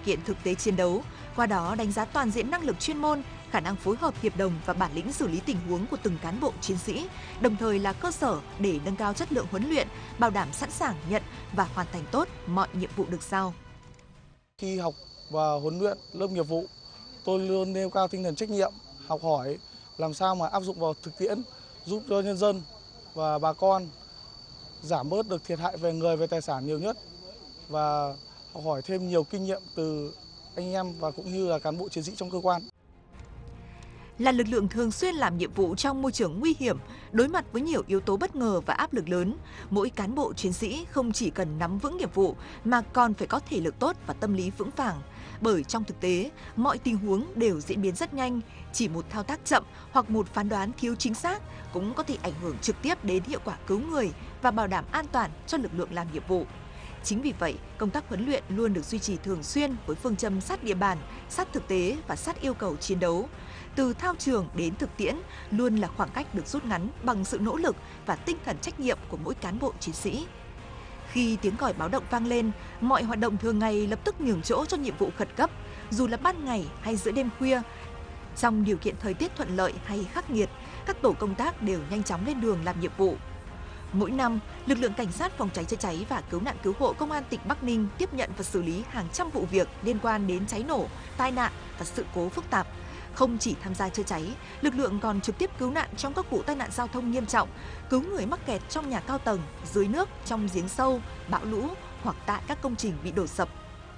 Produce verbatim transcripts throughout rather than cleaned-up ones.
kiện thực tế chiến đấu, qua đó đánh giá toàn diện năng lực chuyên môn, khả năng phối hợp hiệp đồng và bản lĩnh xử lý tình huống của từng cán bộ chiến sĩ, đồng thời là cơ sở để nâng cao chất lượng huấn luyện, bảo đảm sẵn sàng nhận và hoàn thành tốt mọi nhiệm vụ được giao. Khi học và huấn luyện lớp nghiệp vụ, tôi luôn nêu cao tinh thần trách nhiệm, học hỏi, làm sao mà áp dụng vào thực tiễn, giúp cho nhân dân và bà con giảm bớt được thiệt hại về người, về tài sản nhiều nhất và học hỏi thêm nhiều kinh nghiệm từ anh em và cũng như là cán bộ chiến sĩ trong cơ quan. Là lực lượng thường xuyên làm nhiệm vụ trong môi trường nguy hiểm, đối mặt với nhiều yếu tố bất ngờ và áp lực lớn, mỗi cán bộ chiến sĩ không chỉ cần nắm vững nghiệp vụ mà còn phải có thể lực tốt và tâm lý vững vàng. Bởi trong thực tế, mọi tình huống đều diễn biến rất nhanh, chỉ một thao tác chậm hoặc một phán đoán thiếu chính xác cũng có thể ảnh hưởng trực tiếp đến hiệu quả cứu người và bảo đảm an toàn cho lực lượng làm nhiệm vụ. Chính vì vậy, công tác huấn luyện luôn được duy trì thường xuyên với phương châm sát địa bàn, sát thực tế và sát yêu cầu chiến đấu. Từ thao trường đến thực tiễn luôn là khoảng cách được rút ngắn bằng sự nỗ lực và tinh thần trách nhiệm của mỗi cán bộ chiến sĩ. Khi tiếng còi báo động vang lên, mọi hoạt động thường ngày lập tức nhường chỗ cho nhiệm vụ khẩn cấp, dù là ban ngày hay giữa đêm khuya. Trong điều kiện thời tiết thuận lợi hay khắc nghiệt, các tổ công tác đều nhanh chóng lên đường làm nhiệm vụ. Mỗi năm, lực lượng cảnh sát phòng cháy chữa cháy và cứu nạn cứu hộ công an tỉnh Bắc Ninh tiếp nhận và xử lý hàng trăm vụ việc liên quan đến cháy nổ, tai nạn và sự cố phức tạp. Không chỉ tham gia chữa cháy, lực lượng còn trực tiếp cứu nạn trong các vụ tai nạn giao thông nghiêm trọng, cứu người mắc kẹt trong nhà cao tầng, dưới nước, trong giếng sâu, bão lũ hoặc tại các công trình bị đổ sập.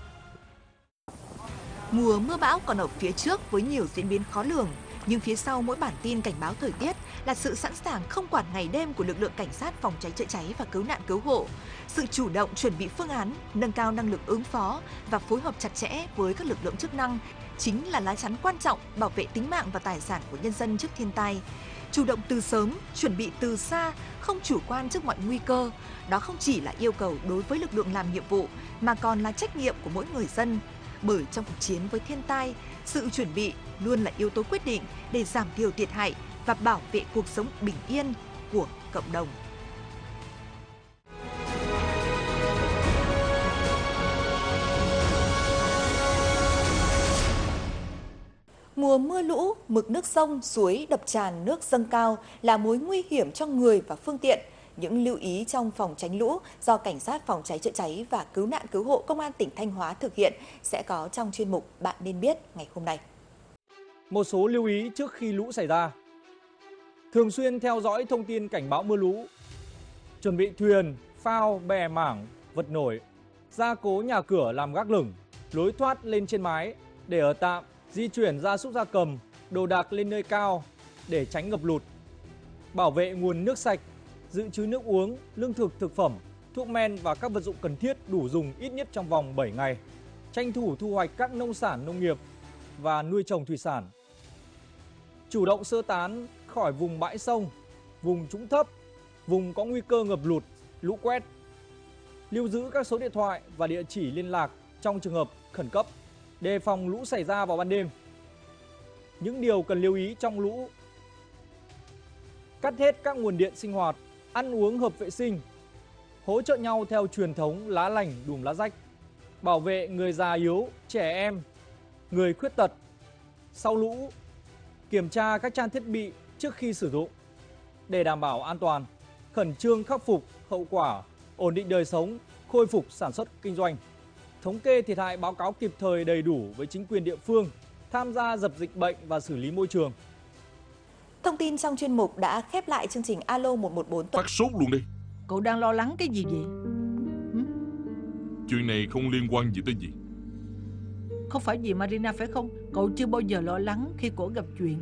Mùa mưa bão còn ở phía trước với nhiều diễn biến khó lường, nhưng phía sau mỗi bản tin cảnh báo thời tiết là sự sẵn sàng không quản ngày đêm của lực lượng cảnh sát phòng cháy chữa cháy và cứu nạn cứu hộ, sự chủ động chuẩn bị phương án, nâng cao năng lực ứng phó và phối hợp chặt chẽ với các lực lượng chức năng chính là lá chắn quan trọng bảo vệ tính mạng và tài sản của nhân dân trước thiên tai. Chủ động từ sớm, chuẩn bị từ xa, không chủ quan trước mọi nguy cơ, đó không chỉ là yêu cầu đối với lực lượng làm nhiệm vụ mà còn là trách nhiệm của mỗi người dân. Bởi trong cuộc chiến với thiên tai, sự chuẩn bị luôn là yếu tố quyết định để giảm thiểu thiệt hại và bảo vệ cuộc sống bình yên của cộng đồng. Mùa mưa lũ, mực nước sông, suối, đập tràn, nước dâng cao là mối nguy hiểm cho người và phương tiện. Những lưu ý trong phòng tránh lũ do Cảnh sát phòng cháy chữa cháy và cứu nạn cứu hộ Công an tỉnh Thanh Hóa thực hiện sẽ có trong chuyên mục Bạn nên biết ngày hôm nay. Một số lưu ý trước khi lũ xảy ra. Thường xuyên theo dõi thông tin cảnh báo mưa lũ. Chuẩn bị thuyền, phao, bè mảng, vật nổi. Gia cố nhà cửa làm gác lửng, lối thoát lên trên mái để ở tạm, di chuyển gia súc gia cầm, đồ đạc lên nơi cao để tránh ngập lụt. Bảo vệ nguồn nước sạch, dự trữ nước uống, lương thực thực phẩm, thuốc men và các vật dụng cần thiết đủ dùng ít nhất trong vòng bảy ngày. Tranh thủ thu hoạch các nông sản nông nghiệp và nuôi trồng thủy sản. Chủ động sơ tán khỏi vùng bãi sông, vùng trũng thấp, vùng có nguy cơ ngập lụt, lũ quét. Lưu giữ các số điện thoại và địa chỉ liên lạc trong trường hợp khẩn cấp, đề phòng lũ xảy ra vào ban đêm. Những điều cần lưu ý trong lũ: cắt hết các nguồn điện sinh hoạt, ăn uống hợp vệ sinh, hỗ trợ nhau theo truyền thống lá lành đùm lá rách, bảo vệ người già yếu, trẻ em, người khuyết tật. Sau lũ, kiểm tra các trang thiết bị trước khi sử dụng để đảm bảo an toàn, khẩn trương khắc phục hậu quả, ổn định đời sống, khôi phục sản xuất kinh doanh. Thống kê thiệt hại báo cáo kịp thời đầy đủ với chính quyền địa phương, tham gia dập dịch bệnh và xử lý môi trường. Thông tin trong chuyên mục đã khép lại chương trình Alo một một bốn. Phát sốt luôn đi. Cậu đang lo lắng cái gì vậy? Hử? Chuyện này không liên quan gì tới gì. Không phải vì Marina phải không? Cậu chưa bao giờ lo lắng khi cổ gặp chuyện.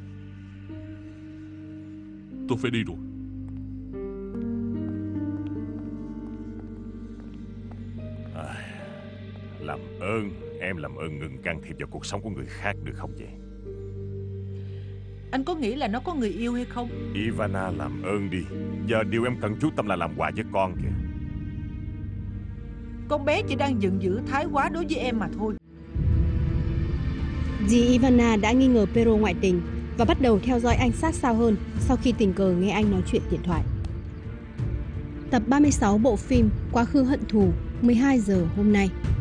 Tôi phải đi rồi. À, làm ơn, em làm ơn ngừng can thiệp vào cuộc sống của người khác được không vậy? Anh có nghĩ là nó có người yêu hay không? Ivana, làm ơn đi. Giờ điều em cần chú tâm là làm quà với con kìa. Con bé chỉ đang giận dữ thái quá đối với em mà thôi. Dì Ivana đã nghi ngờ Pero ngoại tình và bắt đầu theo dõi anh sát sao hơn sau khi tình cờ nghe anh nói chuyện điện thoại. Tập ba mươi sáu bộ phim Quá khứ hận thù, mười hai giờ hôm nay.